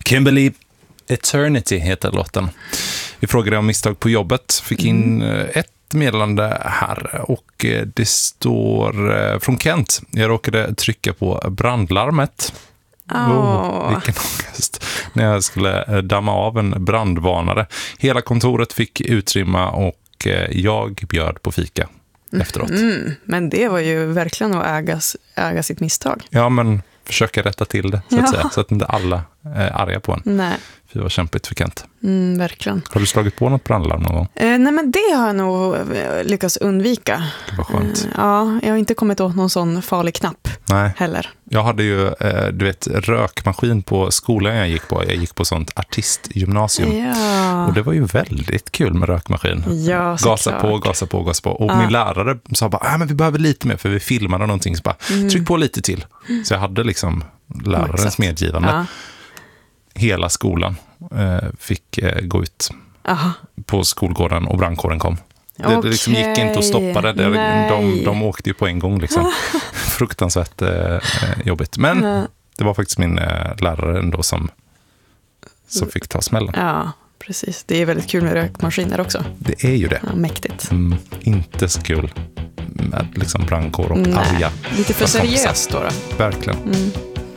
Kimberly Eternity heter låten. Vi frågade om misstag på jobbet. Fick in ett meddelande här och det står från Kent. Jag råkade trycka på brandlarmet. Vilken ångest. När jag skulle damma av en brandvarnare. Hela kontoret fick utrymma och jag bjöd på fika efteråt. Men det var ju verkligen att äga sitt misstag. Ja, men försöka rätta till det så att säga. Så att inte alla är arga på en. Nej. Det var kämpigt för Kent. Verkligen. Har du slagit på något brandlarm någon gång? Nej, men det har jag nog lyckats undvika. Det var skönt. Ja, jag har inte kommit åt någon sån farlig knapp. Nej. Heller. Jag hade ju, rökmaskin på skolan jag gick på. Jag gick på sånt artistgymnasium. Ja. Och det var ju väldigt kul med rökmaskin. Ja, gasa på. Och min lärare sa bara, men vi behöver lite mer för vi filmade någonting. Så bara, tryck på lite till. Så jag hade liksom lärarens medgivande. Ja. Hela skolan fick gå ut på skolgården och brandkåren kom. Det liksom gick inte att stoppa det. De åkte ju på en gång. Liksom. Fruktansvärt jobbigt. Men det var faktiskt min lärare ändå som fick ta smällen. Ja, precis. Det är väldigt kul med rökmaskiner också. Det är ju det. Ja, mäktigt. Inte så kul med liksom brandkår och arga. Lite för seriöst då. Verkligen.